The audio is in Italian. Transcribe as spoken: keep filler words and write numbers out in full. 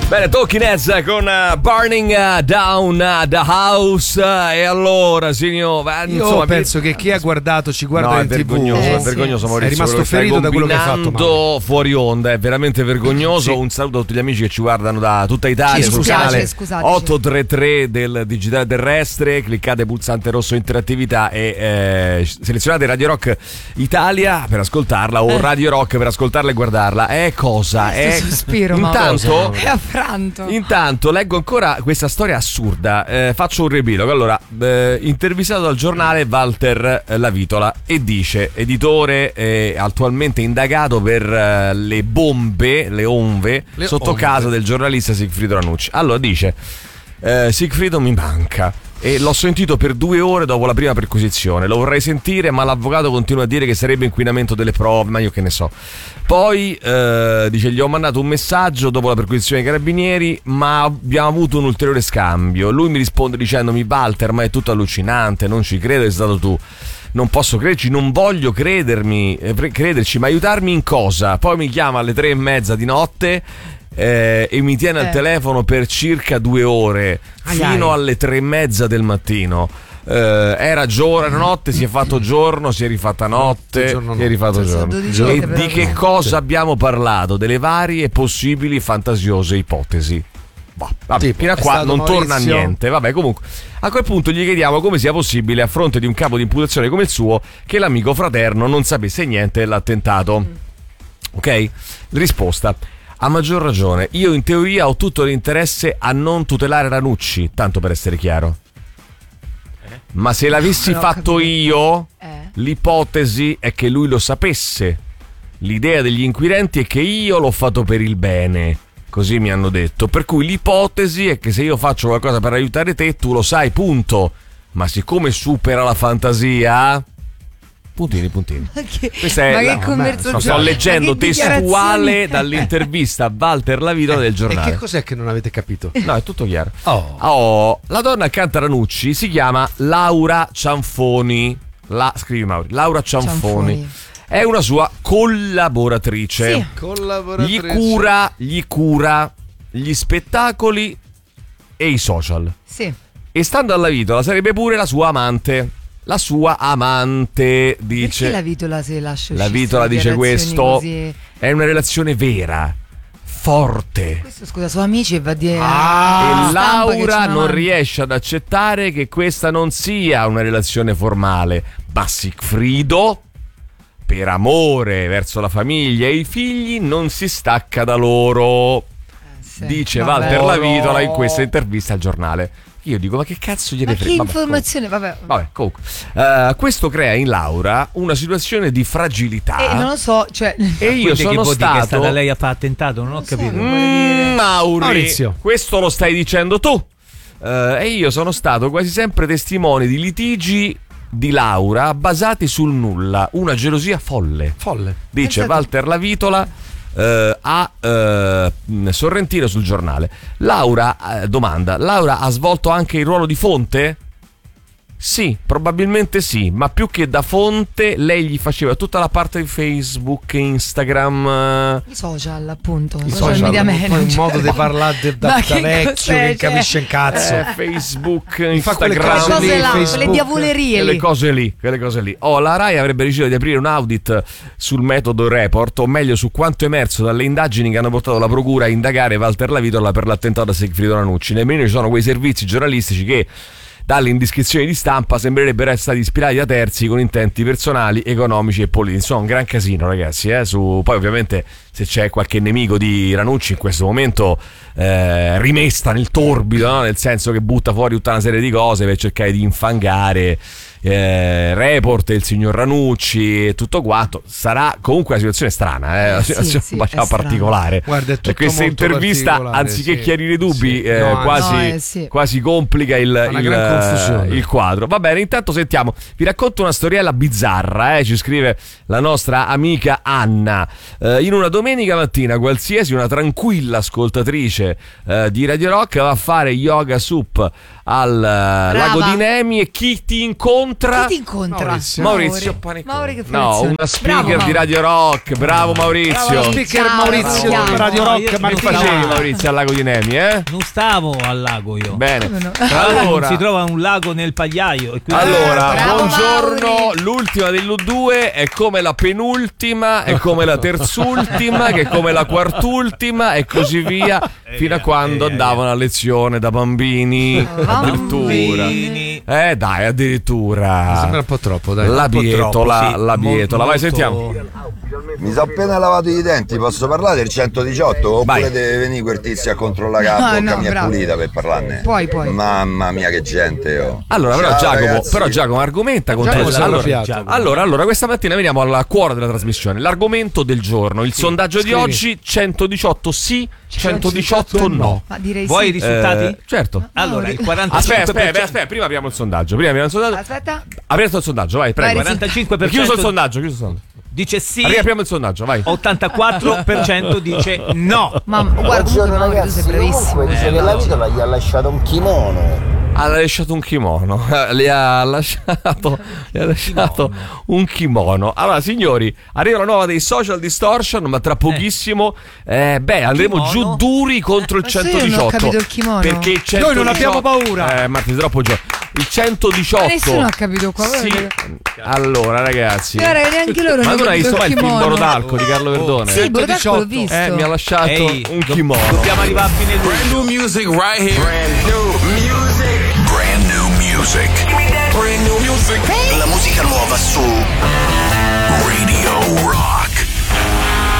Bene, Talking Heads con uh, Burning uh, Down uh, the House. Uh, e allora, signor, uh, io insomma, penso che chi ha guardato ci guarda no, in è vergognoso, tivù. è vergognoso, Maurizio. È rimasto ferito da quello che hai fatto. Combinando fuori onda, è veramente vergognoso. Sì. Un saluto a tutti gli amici che ci guardano da tutta Italia sì, sul scusate, canale otto tre tre del Digitale Terrestre. Cliccate pulsante rosso interattività e eh, selezionate Radio Rock Italia per ascoltarla o eh. Radio Rock per ascoltarla e guardarla. È cosa? È sospiro, intanto è affranto. Intanto leggo ancora questa storia assurda. Eh, faccio un riepilogo. Allora, eh, intervistato dal giornale Walter eh, Lavitola e dice: editore eh, attualmente indagato per eh, le bombe, le onve le sotto onve. casa del giornalista Sigfrido Ranucci. Allora dice: eh, Sigfrido mi manca e l'ho sentito per due ore dopo la prima perquisizione. Lo vorrei sentire, ma l'avvocato continua a dire che sarebbe inquinamento delle prove, ma io che ne so. Poi eh, dice: gli ho mandato un messaggio dopo la perquisizione dei carabinieri, ma abbiamo avuto un ulteriore scambio. Lui mi risponde dicendomi: Walter, ma è tutto allucinante, non ci credo, è stato tu. Non posso crederci, non voglio credermi, eh, crederci, ma aiutarmi in cosa? Poi mi chiama alle tre e mezza di notte Eh, e mi tiene eh. al telefono per circa due ore ai fino ai. alle tre e mezza del mattino. Eh, era giorno, era notte, si è fatto giorno, si è rifatta notte, giorno, si è rifatto no. giorno. giorno. E di che cosa sì. abbiamo parlato? Delle varie possibili fantasiose ipotesi. Bah, vabbè, sì, fino a qua non Maurizio. torna niente. Vabbè, comunque a quel punto gli chiediamo come sia possibile, a fronte di un capo di imputazione come il suo, che l'amico fraterno non sapesse niente dell'attentato. Ok? Risposta: a maggior ragione, io in teoria ho tutto l'interesse a non tutelare Ranucci, tanto per essere chiaro. Eh? Ma se l'avessi no, fatto io, eh? l'ipotesi è che lui lo sapesse. L'idea degli inquirenti è che io l'ho fatto per il bene, così mi hanno detto. Per cui l'ipotesi è che se io faccio qualcosa per aiutare te, tu lo sai, punto. Ma siccome supera la fantasia... Puntini, puntini. Ma che, Questa è ma la, che conversazione? Sto leggendo testuale dall'intervista a Walter Lavitola del giornale. E che cos'è che non avete capito? No, è tutto chiaro. Oh. Oh, la donna accanto a Ranucci si chiama Laura Cianfoni. La, scrivi Mauri, Laura Cianfoni. Cianfoni. È una sua collaboratrice. Sì. Collaboratrice. Gli cura, gli cura gli spettacoli e i social. Sì. E stando alla Lavitola sarebbe pure la sua amante. La sua amante, dice. Perché la Vitola se lascia La Vitola dice questo così? È una relazione vera, forte. Questo scusa, sono amici e va a dire ah, e Laura non amante. riesce ad accettare che questa non sia una relazione formale, ma Sigfrido, per amore verso la famiglia e i figli, non si stacca da loro. Eh, sì. Dice vabbè, Walter Lavitola in questa intervista al giornale. Io dico, ma che cazzo gliene frega? Ma che informazione, vabbè. Vabbè, comunque. Uh, questo crea in Laura una situazione di fragilità. E eh, non lo so, cioè. E io sono che stato. Che è stata lei a fare attentato, non ho so, capito. Mm, Mauri, Maurizio. questo lo stai dicendo tu. Uh, e io sono stato quasi sempre testimone di litigi di Laura basati sul nulla, una gelosia folle. Folle. Dice Pensate. Walter Lavitola. Uh, a uh, Sorrentino sul giornale. Laura uh, domanda: Laura ha svolto anche il ruolo di fonte? Sì, probabilmente sì, ma più che da fonte lei gli faceva tutta la parte di Facebook, Instagram, i social, appunto, i social, social media manager. Un modo di parlare da, da vecchio che non capisce un cazzo. eh, Facebook, Mi fa quelle Instagram, cose lì, là, Facebook. quelle diavolerie quelle lì. cose lì, quelle cose lì. Oh, la Rai avrebbe deciso di aprire un audit sul metodo report, o meglio su quanto emerso dalle indagini che hanno portato la procura a indagare Walter Lavitola per l'attentato a Sigfrido Ranucci. Nemmeno ci sono quei servizi giornalistici che dalle indiscrezioni di stampa sembrerebbero essere stati ispirati da terzi con intenti personali, economici e politici. Insomma, un gran casino, ragazzi. Eh? Su... Poi, ovviamente, se c'è qualche nemico di Ranucci in questo momento eh, rimesta nel torbido, no? Nel senso che butta fuori tutta una serie di cose per cercare di infangare eh, Report, il signor Ranucci e tutto quanto. Sarà comunque una situazione strana, eh? Una sì, situazione sì, particolare. Guarda, è tutto questa molto intervista, anziché sì. chiarire dubbi, sì. eh, no, quasi, no, eh, sì. quasi complica il, il, il quadro. Va bene, intanto sentiamo. Vi racconto una storiella bizzarra, eh? Ci scrive la nostra amica Anna. Eh, in una domenica mattina qualsiasi, una tranquilla ascoltatrice eh, di Radio Rock va a fare yoga sup al uh, Lago di Nemi. E chi ti incontra? Chi ti incontra? Maurizio, Maurizio Panicone. Mauri, che no, una speaker bravo, di Radio Rock. Bravo Maurizio. Bravo, speaker Ciao, Maurizio bravo. di Radio Rock. No, ma Che facevi, Maurizio, al Lago di Nemi, eh? Non stavo al lago io. Bene. No? Tra l'altro Allora, non si trova un lago nel pagliaio. E quindi... allora Bravo, buongiorno. Mauri. L'ultima dell'U due è come la penultima, è come la terzultima, che è come la quartultima e così via, fino a quando andavano a lezione da bambini. Addirittura. Bambini. Eh dai, addirittura. Mi sembra un po' troppo, dai. La Un po' bietola, troppo, sì. la bietola. Vai, Molto- sentiamo. Mi sono appena lavato i denti, posso parlare del centodiciotto? Oppure Vai. deve venire quel tizio a controllare la No, bocca no, mia bravo. pulita per parlarne? Puoi, puoi. Mamma mia che gente, oh. Allora, però Ciao, Giacomo, ragazzi. però Giacomo argomenta contro Giacomo si è allora, arrabbiato. allora, allora, questa mattina veniamo al cuore della trasmissione. L'argomento del giorno, il sondaggio scrivi. di oggi: centodiciotto sì, centodiciotto no. Ma direi Vuoi i sì. risultati? Eh, certo. Allora, il Aspetta, quarantacinque per aspetta, cento aspetta, prima apriamo il sondaggio. Prima apriamo il sondaggio. Aspetta. Apriamo il sondaggio, vai, prego. Vai, quarantacinque per Chiuso cento il sondaggio, chiuso il sondaggio. dice sì, Riapriamo il sondaggio, vai. ottantaquattro per cento dice no. Ma guarda, comunque Mauri, tu sei bravissimo. dice che la vita gli ha lasciato un kimono. Ha lasciato un kimono. Le ha lasciato, le ha lasciato un kimono. Allora, signori, arriva la nuova dei Social Distortion, ma tra pochissimo, eh, beh, andremo Kimono? giù duri contro il Ma sai, io centodiciotto. non ho capito il kimono. Perché il Noi non centodiciotto abbiamo paura. Eh, Marti, troppo già. Il centodiciotto. Ma nessuno ha capito qua. Sì. guarda. Allora, ragazzi. Guarda che neanche loro Ma hanno tu non hai capito visto mai il film kimono. Borodalco di Carlo Verdone? Sì, il Borodacco l'ho centodiciotto. visto. Eh, mi ha lasciato Ehi, un do- kimono. Dobbiamo arrivare a fine luglio. New music right here. Brand new music. Brand new music. Brand new music. La musica nuova su Radio Rock.